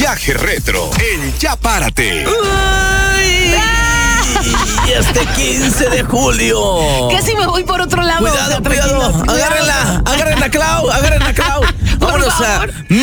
Viaje retro en Ya Párate. Y este 15 de julio. Casi me voy por otro lado. Cuidado. Agarren a Clau. Vámonos a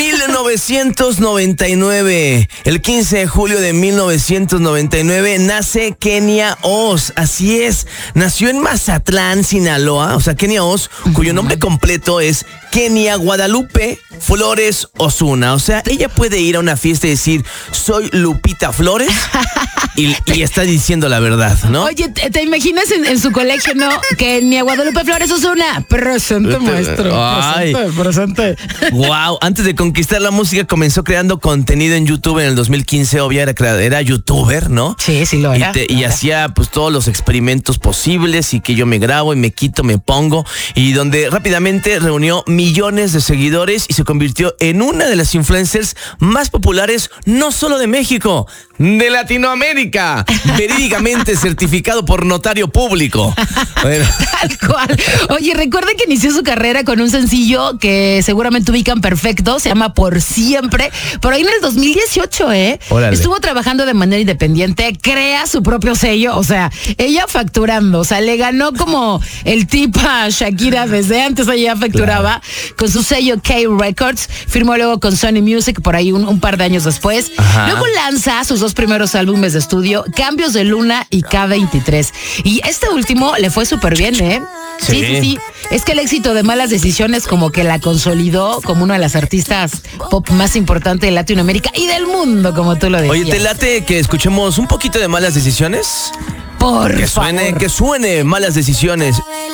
1999. El 15 de julio de 1999 nace Kenia Oz. Así es. Nació en Mazatlán, Sinaloa. O sea, Kenia Oz, cuyo nombre completo es Kenia Guadalupe Flores Osuna. O sea, ella puede ir a una fiesta y decir, soy Lupita Flores. Y está diciendo la verdad, ¿no? Oye, ¿te imaginas en su colegio, no? Kenia Guadalupe Flores Osuna. Presente, maestro. Presente. Wow, antes de conquistar la música comenzó creando contenido en YouTube en el 2015. Obvio, era youtuber, ¿no? Sí, lo era. Y hacía pues todos los experimentos posibles y que yo me grabo y me quito, me pongo. Y donde rápidamente reunió millones de seguidores y se convirtió en una de las influencers más populares, no solo de México, de Latinoamérica. Verídicamente certificado por notario público. Bueno. Tal cual. Oye, recuerda que inició su carrera con un sencillo que seguramente ubican perfecto, se llama Por Siempre, por ahí en el 2018, Órale. Estuvo trabajando de manera independiente, crea su propio sello, o sea, ella facturando, o sea, le ganó como el tip a Shakira desde antes, ella facturaba con su sello K Records, firmó luego con Sony Music por ahí un par de años después. Ajá. Luego lanza sus dos primeros álbumes de estudio, Cambios de Luna y K23. Y este último le fue súper bien, Sí. Es que el éxito de Malas Decisiones como que la consolidó como una de las artistas pop más importantes de Latinoamérica y del mundo, como tú lo decías. Oye, ¿te late que escuchemos un poquito de Malas Decisiones? Por favor. Que suene Malas Decisiones.